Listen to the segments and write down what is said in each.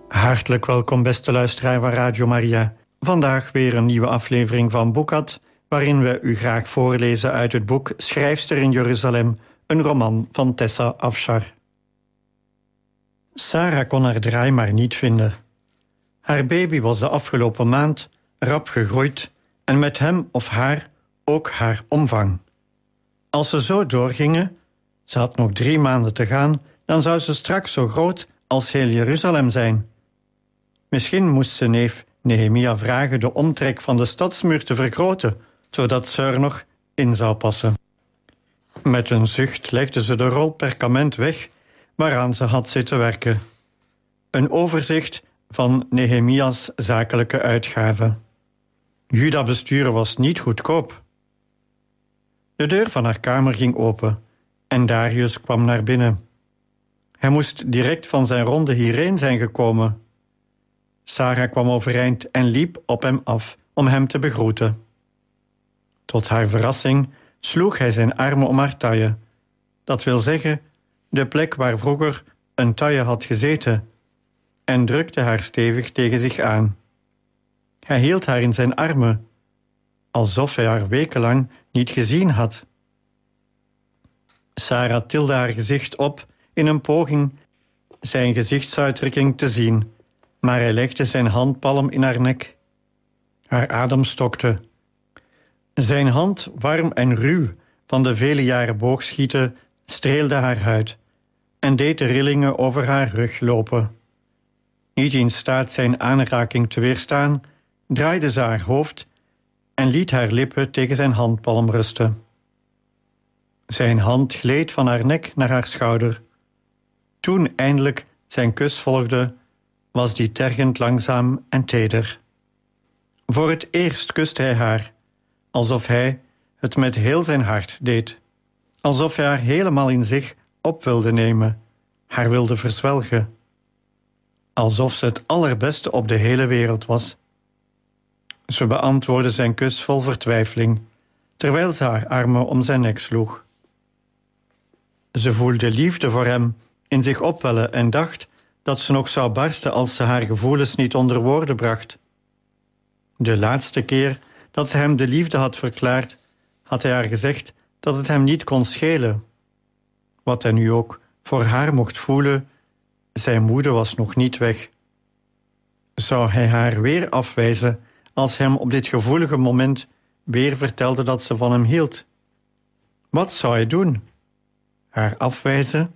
Hartelijk welkom, beste luisteraar van Radio Maria. Vandaag weer een nieuwe aflevering van Boekat, waarin we u graag voorlezen uit het boek Schrijfster in Jeruzalem, een roman van Tessa Afshar. Sarah kon haar draai maar niet vinden. Haar baby was de afgelopen maand rap gegroeid en met hem of haar ook haar omvang. Als ze zo doorgingen, ze had nog 3 maanden te gaan, dan zou ze straks zo groot als heel Jeruzalem zijn. Misschien moest ze neef Nehemia vragen de omtrek van de stadsmuur te vergroten, zodat ze er nog in zou passen. Met een zucht legde ze de rol perkament weg waaraan ze had zitten werken. Een overzicht van Nehemia's zakelijke uitgaven. Juda besturen was niet goedkoop. De deur van haar kamer ging open en Darius kwam naar binnen. Hij moest direct van zijn ronde hierheen zijn gekomen. Sarah kwam overeind en liep op hem af om hem te begroeten. Tot haar verrassing sloeg hij zijn armen om haar taille. Dat wil zeggen, de plek waar vroeger een taille had gezeten, en drukte haar stevig tegen zich aan. Hij hield haar in zijn armen, alsof hij haar wekenlang niet gezien had. Sarah tilde haar gezicht op in een poging zijn gezichtsuitdrukking te zien, maar hij legde zijn handpalm in haar nek. Haar adem stokte. Zijn hand, warm en ruw van de vele jaren boogschieten, streelde haar huid en deed de rillingen over haar rug lopen. Niet in staat zijn aanraking te weerstaan, draaide ze haar hoofd en liet haar lippen tegen zijn handpalm rusten. Zijn hand gleed van haar nek naar haar schouder. Toen eindelijk zijn kus volgde, was die tergend langzaam en teder. Voor het eerst kuste hij haar, alsof hij het met heel zijn hart deed. Alsof hij haar helemaal in zich op wilde nemen, haar wilde verzwelgen. Alsof ze het allerbeste op de hele wereld was. Ze beantwoordde zijn kus vol vertwijfeling, terwijl ze haar armen om zijn nek sloeg. Ze voelde liefde voor hem in zich opwellen en dacht dat ze nog zou barsten als ze haar gevoelens niet onder woorden bracht. De laatste keer dat ze hem de liefde had verklaard, had hij haar gezegd dat het hem niet kon schelen. Wat hij nu ook voor haar mocht voelen, zijn moede was nog niet weg. Zou hij haar weer afwijzen als hem op dit gevoelige moment weer vertelde dat ze van hem hield? Wat zou hij doen? Haar afwijzen?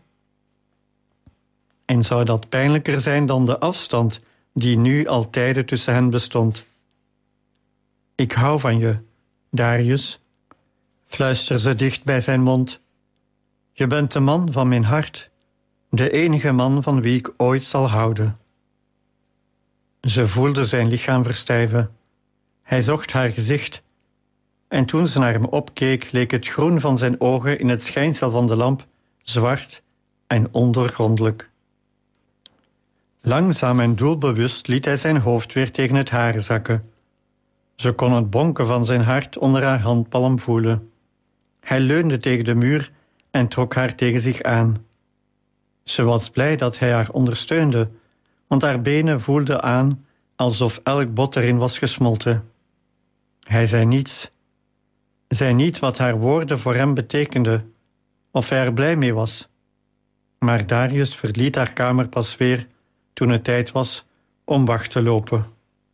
En zou dat pijnlijker zijn dan de afstand die nu al tijden tussen hen bestond? Ik hou van je, Darius, fluisterde ze dicht bij zijn mond. Je bent de man van mijn hart, de enige man van wie ik ooit zal houden. Ze voelde zijn lichaam verstijven. Hij zocht haar gezicht, en toen ze naar hem opkeek, leek het groen van zijn ogen in het schijnsel van de lamp zwart en ondoorgrondelijk. Langzaam en doelbewust liet hij zijn hoofd weer tegen het hare zakken. Ze kon het bonken van zijn hart onder haar handpalm voelen. Hij leunde tegen de muur en trok haar tegen zich aan. Ze was blij dat hij haar ondersteunde, want haar benen voelden aan alsof elk bot erin was gesmolten. Hij zei niets. Zei niet wat haar woorden voor hem betekenden, of hij er blij mee was. Maar Darius verliet haar kamer pas weer toen het tijd was om wacht te lopen.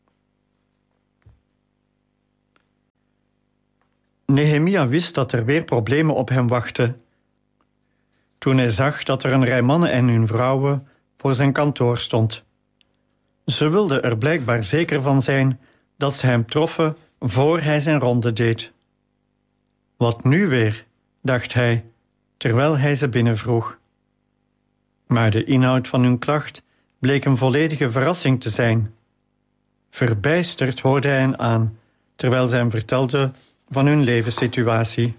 Nehemia wist dat er weer problemen op hem wachten. Toen hij zag dat er een rij mannen en hun vrouwen voor zijn kantoor stond. Ze wilden er blijkbaar zeker van zijn dat ze hem troffen voor hij zijn ronde deed. Wat nu weer, dacht hij, terwijl hij ze binnenvroeg. Maar de inhoud van hun klacht bleek een volledige verrassing te zijn. Verbijsterd hoorde hij hen aan, terwijl ze hem vertelde van hun levenssituatie.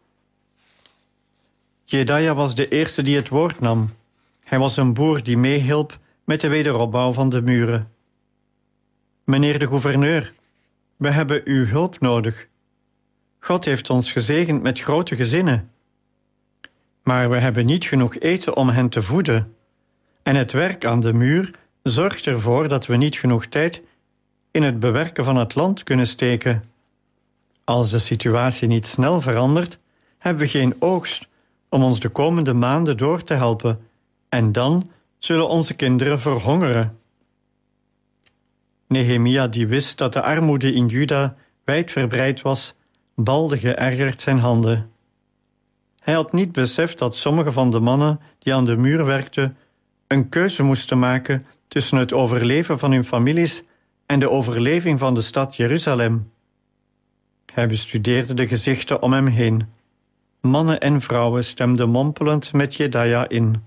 Jedaja was de eerste die het woord nam. Hij was een boer die meehielp met de wederopbouw van de muren. Meneer de gouverneur, we hebben uw hulp nodig. God heeft ons gezegend met grote gezinnen. Maar we hebben niet genoeg eten om hen te voeden. En het werk aan de muur zorgt ervoor dat we niet genoeg tijd in het bewerken van het land kunnen steken. Als de situatie niet snel verandert, hebben we geen oogst om ons de komende maanden door te helpen en dan zullen onze kinderen verhongeren. Nehemia, die wist dat de armoede in Juda wijdverbreid was, balde geërgerd zijn handen. Hij had niet beseft dat sommige van de mannen die aan de muur werkten een keuze moesten maken tussen het overleven van hun families en de overleving van de stad Jeruzalem. Hij bestudeerde de gezichten om hem heen. Mannen en vrouwen stemden mompelend met Jedaja in.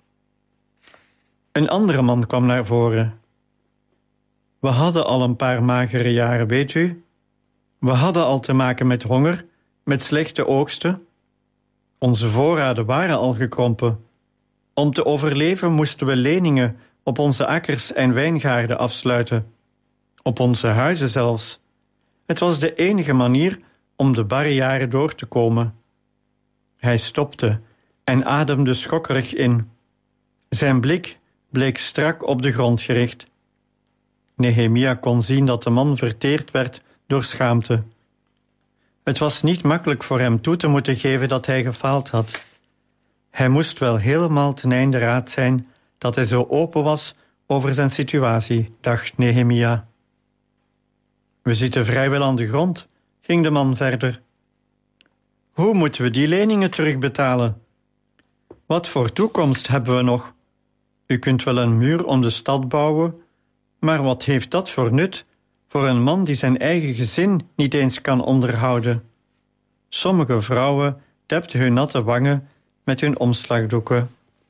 Een andere man kwam naar voren. We hadden al een paar magere jaren, weet u. We hadden al te maken met honger, met slechte oogsten. Onze voorraden waren al gekrompen. Om te overleven moesten we leningen op onze akkers en wijngaarden afsluiten. Op onze huizen zelfs. Het was de enige manier om de barre jaren door te komen. Hij stopte en ademde schokkerig in. Zijn blik bleek strak op de grond gericht. Nehemia kon zien dat de man verteerd werd door schaamte. Het was niet makkelijk voor hem toe te moeten geven dat hij gefaald had. Hij moest wel helemaal ten einde raad zijn dat hij zo open was over zijn situatie, dacht Nehemia. We zitten vrijwel aan de grond, ging de man verder. Hoe moeten we die leningen terugbetalen? Wat voor toekomst hebben we nog? U kunt wel een muur om de stad bouwen, maar wat heeft dat voor nut voor een man die zijn eigen gezin niet eens kan onderhouden? Sommige vrouwen depten hun natte wangen met hun omslagdoeken.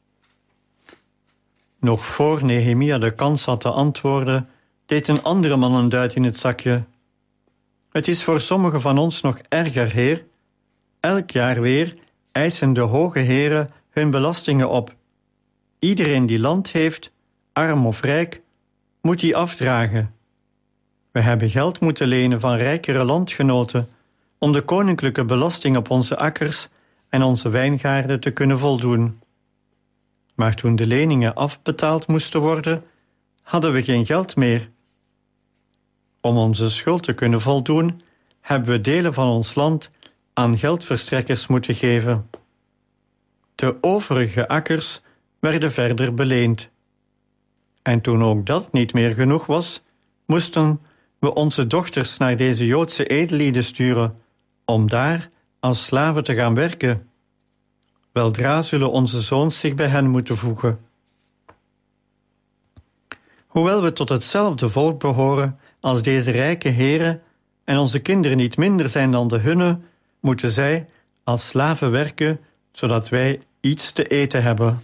Nog voor Nehemia de kans had te antwoorden, deed een andere man een duit in het zakje. Het is voor sommigen van ons nog erger, heer. Elk jaar weer eisen de hoge heren hun belastingen op. Iedereen die land heeft, arm of rijk, moet die afdragen. We hebben geld moeten lenen van rijkere landgenoten om de koninklijke belasting op onze akkers en onze wijngaarden te kunnen voldoen. Maar toen de leningen afbetaald moesten worden, hadden we geen geld meer. Om onze schuld te kunnen voldoen, hebben we delen van ons land aan geldverstrekkers moeten geven. De overige akkers werden verder beleend. En toen ook dat niet meer genoeg was, moesten we onze dochters naar deze Joodse edellieden sturen, om daar als slaven te gaan werken. Weldra zullen onze zoons zich bij hen moeten voegen. Hoewel we tot hetzelfde volk behoren als deze rijke heren en onze kinderen niet minder zijn dan de hunne, moeten zij als slaven werken, zodat wij iets te eten hebben.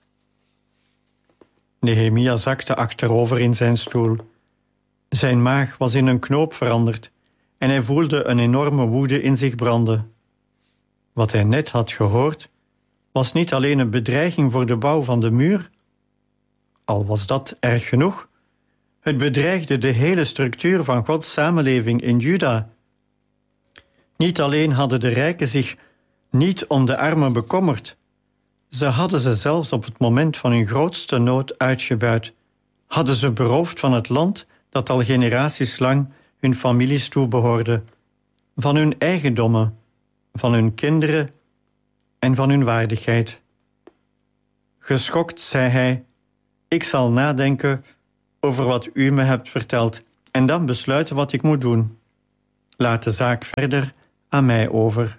Nehemia zakte achterover in zijn stoel. Zijn maag was in een knoop veranderd en hij voelde een enorme woede in zich branden. Wat hij net had gehoord, was niet alleen een bedreiging voor de bouw van de muur. Al was dat erg genoeg. Het bedreigde de hele structuur van Gods samenleving in Juda. Niet alleen hadden de rijken zich niet om de armen bekommerd, ze hadden ze zelfs op het moment van hun grootste nood uitgebuit, hadden ze beroofd van het land dat al generaties lang hun families toebehoorde, van hun eigendommen, van hun kinderen en van hun waardigheid. Geschokt zei hij: ik zal nadenken over wat u me hebt verteld en dan besluiten wat ik moet doen. Laat de zaak verder aan mij over.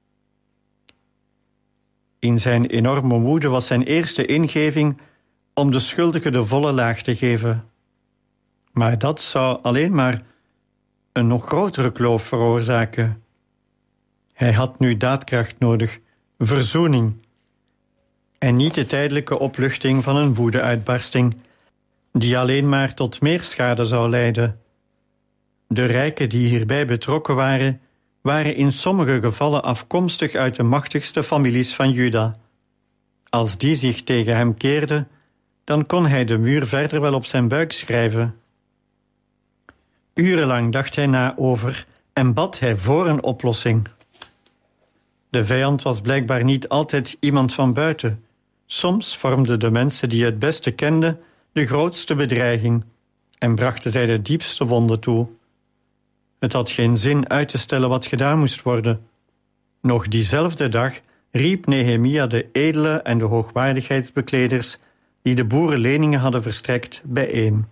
In zijn enorme woede was zijn eerste ingeving om de schuldige de volle laag te geven. Maar dat zou alleen maar een nog grotere kloof veroorzaken. Hij had nu daadkracht nodig, verzoening, en niet de tijdelijke opluchting van een woedeuitbarsting, die alleen maar tot meer schade zou leiden. De rijken die hierbij betrokken waren, waren in sommige gevallen afkomstig uit de machtigste families van Juda. Als die zich tegen hem keerden, dan kon hij de muur verder wel op zijn buik schrijven. Urenlang dacht hij na over en bad hij voor een oplossing. De vijand was blijkbaar niet altijd iemand van buiten. Soms vormden de mensen die het beste kenden de grootste bedreiging en brachten zij de diepste wonden toe. Het had geen zin uit te stellen wat gedaan moest worden. Nog diezelfde dag riep Nehemia de edele en de hoogwaardigheidsbekleders die de boeren leningen hadden verstrekt bijeen.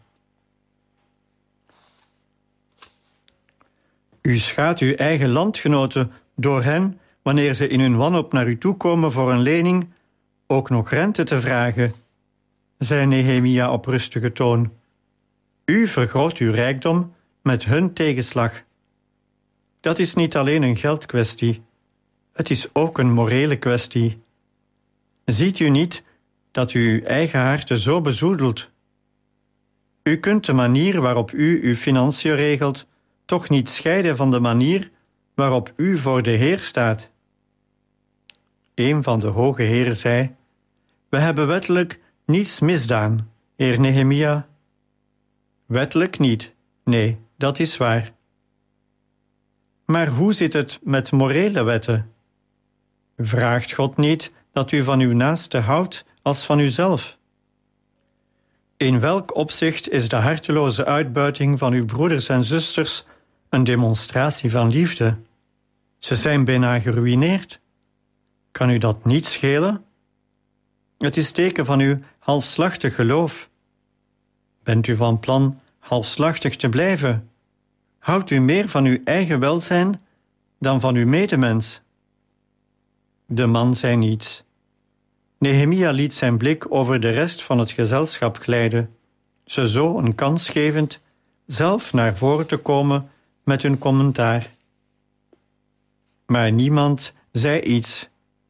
U schaadt uw eigen landgenoten door hen, wanneer ze in hun wanhoop naar u toekomen voor een lening, ook nog rente te vragen, zei Nehemia op rustige toon. U vergroot uw rijkdom met hun tegenslag. Dat is niet alleen een geldkwestie, het is ook een morele kwestie. Ziet u niet dat u uw eigen hart zo bezoedelt? U kunt de manier waarop u uw financiën regelt toch niet scheiden van de manier waarop u voor de Heer staat. Een van de hoge heren zei: We hebben wettelijk niets misdaan, heer Nehemia. Wettelijk niet, nee, dat is waar. Maar hoe zit het met morele wetten? Vraagt God niet dat u van uw naaste houdt als van uzelf? In welk opzicht is de harteloze uitbuiting van uw broeders en zusters een demonstratie van liefde? Ze zijn bijna geruïneerd. Kan u dat niet schelen? Het is teken van uw halfslachtig geloof. Bent u van plan halfslachtig te blijven? Houdt u meer van uw eigen welzijn dan van uw medemens? De man zei niets. Nehemia liet zijn blik over de rest van het gezelschap glijden, ze zo een kans gevend zelf naar voren te komen met hun commentaar. Maar niemand zei iets.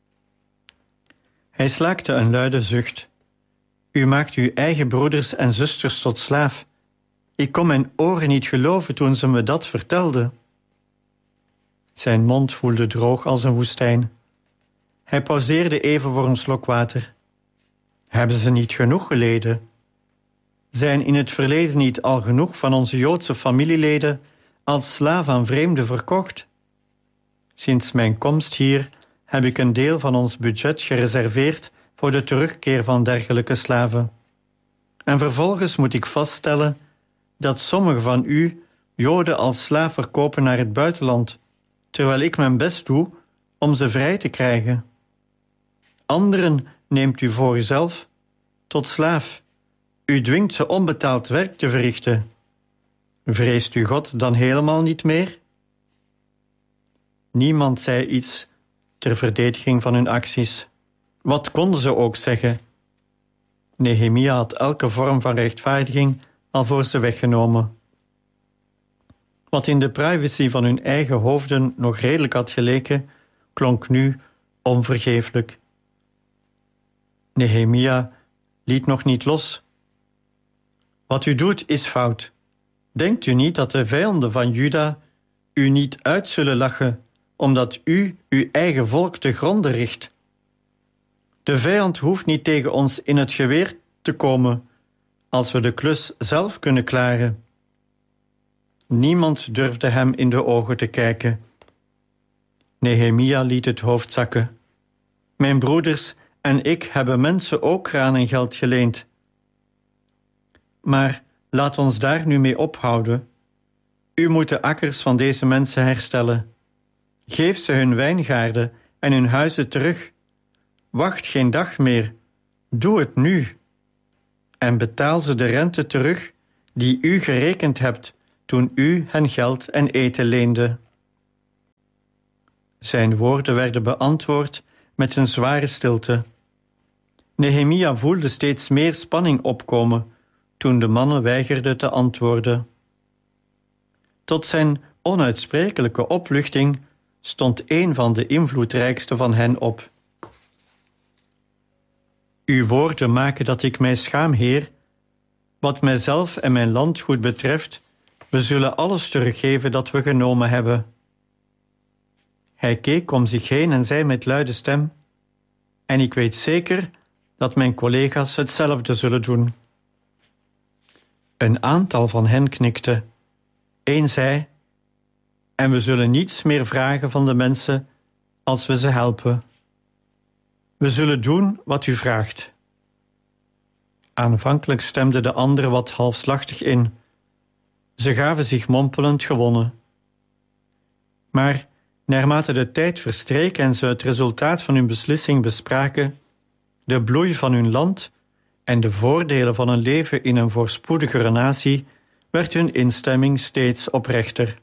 Hij slaakte een luide zucht. U maakt uw eigen broeders en zusters tot slaaf. Ik kon mijn oren niet geloven toen ze me dat vertelden. Zijn mond voelde droog als een woestijn. Hij pauzeerde even voor een slok water. Hebben ze niet genoeg geleden? Zijn in het verleden niet al genoeg van onze Joodse familieleden als slaaf aan vreemden verkocht? Sinds mijn komst hier heb ik een deel van ons budget gereserveerd voor de terugkeer van dergelijke slaven. En vervolgens moet ik vaststellen dat sommigen van u Joden als slaaf verkopen naar het buitenland, terwijl ik mijn best doe om ze vrij te krijgen. Anderen neemt u voor uzelf tot slaaf. U dwingt ze onbetaald werk te verrichten. Vreest u God dan helemaal niet meer? Niemand zei iets ter verdediging van hun acties. Wat konden ze ook zeggen? Nehemia had elke vorm van rechtvaardiging al voor ze weggenomen. Wat in de privacy van hun eigen hoofden nog redelijk had geleken, klonk nu onvergeeflijk. Nehemia liet nog niet los. Wat u doet is fout. Denkt u niet dat de vijanden van Juda u niet uit zullen lachen, omdat u uw eigen volk te gronde richt? De vijand hoeft niet tegen ons in het geweer te komen, als we de klus zelf kunnen klaren. Niemand durfde hem in de ogen te kijken. Nehemia liet het hoofd zakken. Mijn broeders en ik hebben mensen ook graan en geld geleend. Maar laat ons daar nu mee ophouden. U moet de akkers van deze mensen herstellen. Geef ze hun wijngaarden en hun huizen terug. Wacht geen dag meer. Doe het nu. En betaal ze de rente terug die u gerekend hebt toen u hen geld en eten leende. Zijn woorden werden beantwoord met een zware stilte. Nehemia voelde steeds meer spanning opkomen toen de mannen weigerden te antwoorden. Tot zijn onuitsprekelijke opluchting stond een van de invloedrijkste van hen op. Uw woorden maken dat ik mij schaam, Heer. Wat mijzelf en mijn landgoed betreft, we zullen alles teruggeven dat we genomen hebben. Hij keek om zich heen en zei met luide stem: En ik weet zeker dat mijn collega's hetzelfde zullen doen. Een aantal van hen knikte. Eén zei: En we zullen niets meer vragen van de mensen als we ze helpen. We zullen doen wat u vraagt. Aanvankelijk stemden de anderen wat halfslachtig in. Ze gaven zich mompelend gewonnen. Maar naarmate de tijd verstreek en ze het resultaat van hun beslissing bespraken, de bloei van hun land en de voordelen van een leven in een voorspoedigere natie, werd hun instemming steeds oprechter.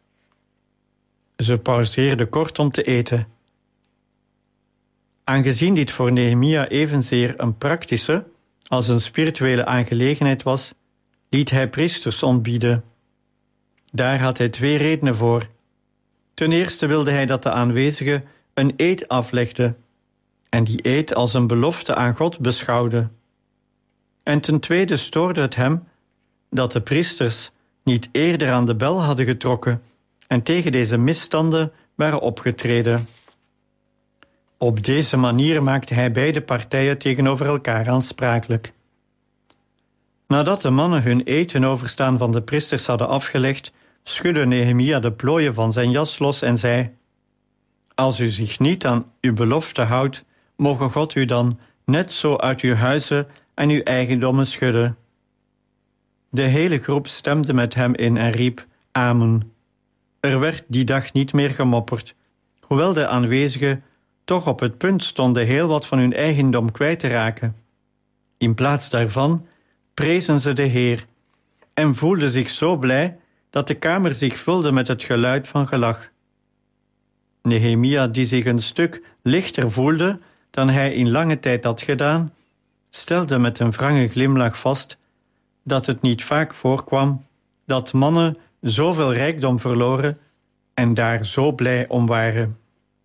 Ze pauzeerden kort om te eten. Aangezien dit voor Nehemia evenzeer een praktische als een spirituele aangelegenheid was, liet hij priesters ontbieden. Daar had hij 2 redenen voor. Ten eerste wilde hij dat de aanwezigen een eed aflegden en die eed als een belofte aan God beschouwden. En ten tweede stoorde het hem dat de priesters niet eerder aan de bel hadden getrokken en tegen deze misstanden waren opgetreden. Op deze manier maakte hij beide partijen tegenover elkaar aansprakelijk. Nadat de mannen hun eed ten overstaan van de priesters hadden afgelegd, schudde Nehemia de plooien van zijn jas los en zei: Als u zich niet aan uw belofte houdt, mogen God u dan net zo uit uw huizen en uw eigendommen schudden. De hele groep stemde met hem in en riep: Amen. Er werd die dag niet meer gemopperd, hoewel de aanwezigen toch op het punt stonden heel wat van hun eigendom kwijt te raken. In plaats daarvan prezen ze de Heer en voelden zich zo blij dat de kamer zich vulde met het geluid van gelach. Nehemia, die zich een stuk lichter voelde dan hij in lange tijd had gedaan, stelde met een wrange glimlach vast dat het niet vaak voorkwam dat mannen zoveel rijkdom verloren en daar zo blij om waren.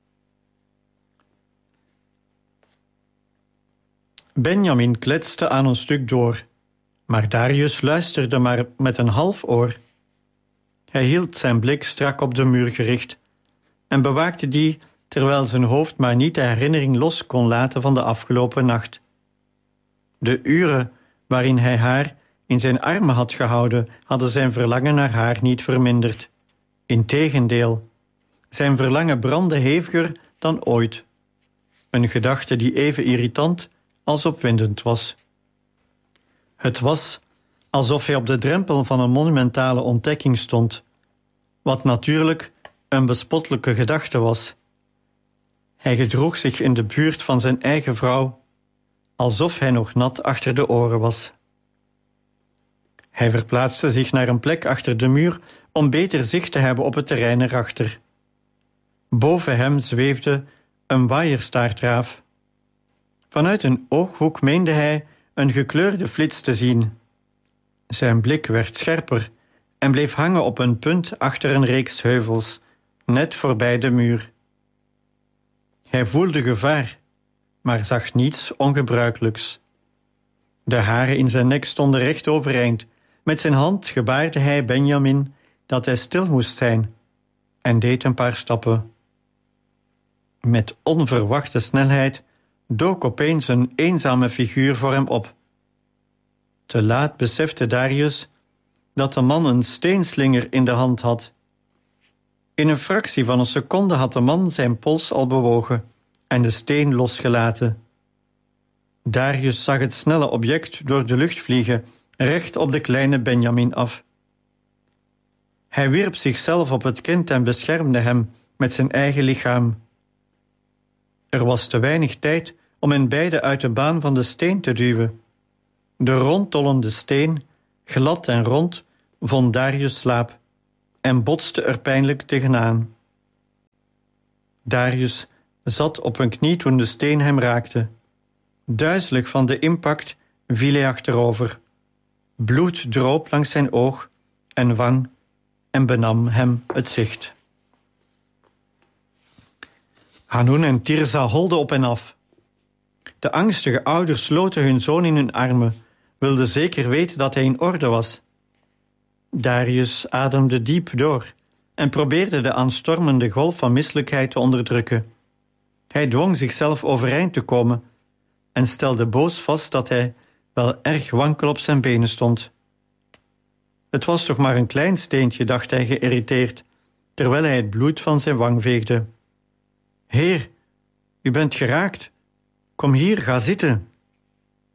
Benjamin kletste aan een stuk door, maar Darius luisterde maar met een half oor. Hij hield zijn blik strak op de muur gericht en bewaakte die terwijl zijn hoofd maar niet de herinnering los kon laten van de afgelopen nacht. De uren waarin hij haar in zijn armen had gehouden, hadden zijn verlangen naar haar niet verminderd. Integendeel, zijn verlangen brandde heviger dan ooit. Een gedachte die even irritant als opwindend was. Het was alsof hij op de drempel van een monumentale ontdekking stond, wat natuurlijk een bespottelijke gedachte was. Hij gedroeg zich in de buurt van zijn eigen vrouw, alsof hij nog nat achter de oren was. Hij verplaatste zich naar een plek achter de muur om beter zicht te hebben op het terrein erachter. Boven hem zweefde een waaierstaartraaf. Vanuit een ooghoek meende hij een gekleurde flits te zien. Zijn blik werd scherper en bleef hangen op een punt achter een reeks heuvels, net voorbij de muur. Hij voelde gevaar, maar zag niets ongebruikelijks. De haren in zijn nek stonden recht overeind. Met zijn hand gebaarde hij Benjamin dat hij stil moest zijn en deed een paar stappen. Met onverwachte snelheid dook opeens een eenzame figuur voor hem op. Te laat besefte Darius dat de man een steenslinger in de hand had. In een fractie van een seconde had de man zijn pols al bewogen en de steen losgelaten. Darius zag het snelle object door de lucht vliegen, recht op de kleine Benjamin af. Hij wierp zichzelf op het kind en beschermde hem met zijn eigen lichaam. Er was te weinig tijd om hen beiden uit de baan van de steen te duwen. De rondtollende steen, glad en rond, vond Darius slaap en botste er pijnlijk tegenaan. Darius zat op een knie toen de steen hem raakte. Duizelig van de impact viel hij achterover. Bloed droop langs zijn oog en wang en benam hem het zicht. Hanun en Tirza holden op en af. De angstige ouders sloten hun zoon in hun armen, wilden zeker weten dat hij in orde was. Darius ademde diep door en probeerde de aanstormende golf van misselijkheid te onderdrukken. Hij dwong zichzelf overeind te komen en stelde boos vast dat hij wel erg wankel op zijn benen stond. Het was toch maar een klein steentje, dacht hij geïrriteerd, terwijl hij het bloed van zijn wang veegde. Heer, u bent geraakt. Kom hier, ga zitten.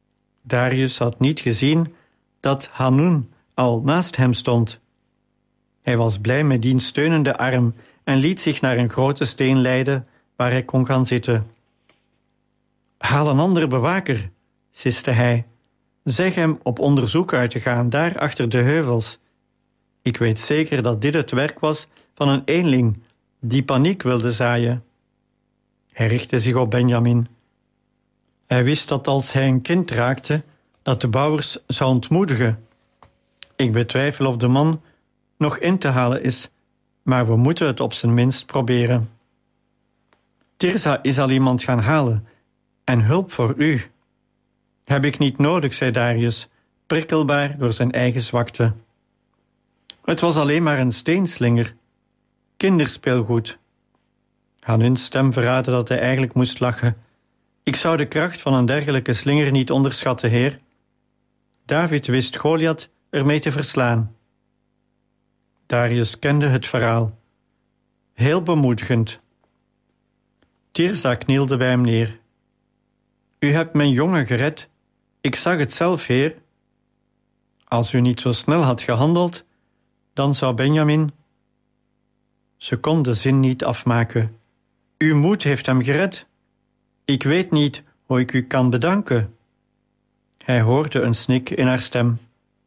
Darius had niet gezien dat Hanun al naast hem stond. Hij was blij met diens steunende arm en liet zich naar een grote steen leiden waar hij kon gaan zitten. Haal een andere bewaker, siste hij. Zeg hem op onderzoek uit te gaan, daar achter de heuvels. Ik weet zeker dat dit het werk was van een eenling die paniek wilde zaaien. Hij richtte zich op Benjamin. Hij wist dat als hij een kind raakte, dat de bouwers zou ontmoedigen. Ik betwijfel of de man nog in te halen is, maar we moeten het op zijn minst proberen. Tirza is al iemand gaan halen en hulp voor u. Heb ik niet nodig, zei Darius, prikkelbaar door zijn eigen zwakte. Het was alleen maar een steenslinger. Kinderspeelgoed. Hanun's stem verraadde dat hij eigenlijk moest lachen. Ik zou de kracht van een dergelijke slinger niet onderschatten, heer. David wist Goliath ermee te verslaan. Darius kende het verhaal. Heel bemoedigend. Tirza knielde bij hem neer. U hebt mijn jongen gered. Ik zag het zelf, heer. Als u niet zo snel had gehandeld, dan zou Benjamin... Ze kon de zin niet afmaken. Uw moed heeft hem gered. Ik weet niet hoe ik u kan bedanken. Hij hoorde een snik in haar stem.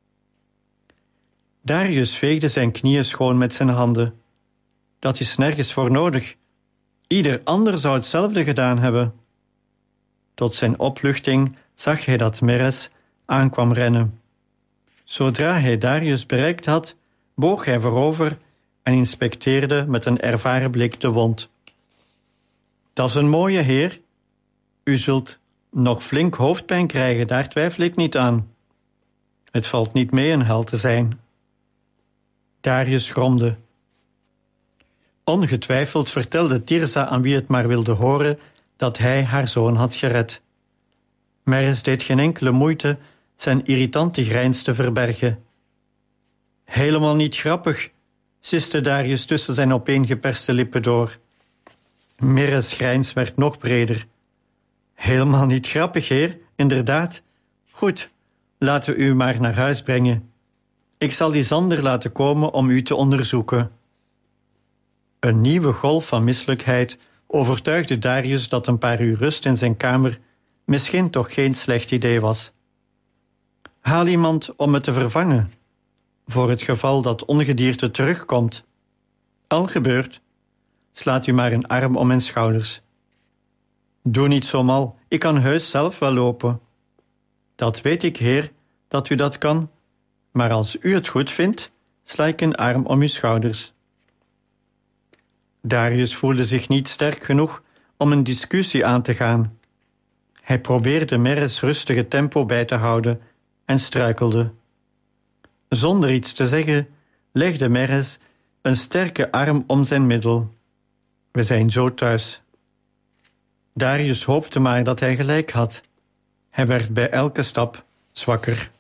Darius veegde zijn knieën schoon met zijn handen. Dat is nergens voor nodig. Ieder ander zou hetzelfde gedaan hebben. Tot zijn opluchting zag hij dat Meres aankwam rennen. Zodra hij Darius bereikt had, boog hij voorover en inspecteerde met een ervaren blik de wond. Dat is een mooie, heer. U zult nog flink hoofdpijn krijgen, daar twijfel ik niet aan. Het valt niet mee een held te zijn. Darius gromde. Ongetwijfeld vertelde Tirza aan wie het maar wilde horen dat hij haar zoon had gered. Meres deed geen enkele moeite zijn irritante grijns te verbergen. Helemaal niet grappig, siste Darius tussen zijn opeengeperste lippen door. Meres grijns werd nog breder. Helemaal niet grappig, heer, inderdaad. Goed, laten we u maar naar huis brengen. Ik zal die Zander laten komen om u te onderzoeken. Een nieuwe golf van misselijkheid overtuigde Darius dat een paar uur rust in zijn kamer misschien toch geen slecht idee was. Haal iemand om me te vervangen, voor het geval dat ongedierte terugkomt. Al gebeurd, slaat u maar een arm om mijn schouders. Doe niet zo mal, ik kan heus zelf wel lopen. Dat weet ik, heer, dat u dat kan, maar als u het goed vindt, sla ik een arm om uw schouders. Darius voelde zich niet sterk genoeg om een discussie aan te gaan. Hij probeerde Meres' rustige tempo bij te houden en struikelde. Zonder iets te zeggen, legde Meres een sterke arm om zijn middel. We zijn zo thuis. Darius hoopte maar dat hij gelijk had. Hij werd bij elke stap zwakker.